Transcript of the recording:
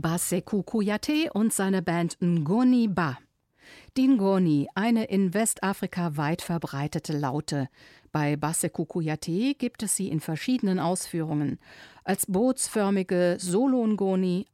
Baseku Kouyaté und seine Band Ngoni Ba. Die Ngoni, eine in Westafrika weit verbreitete Laute. Bei Baseku Kouyaté gibt es sie in verschiedenen Ausführungen. Als bootsförmige Solo-Ngoni,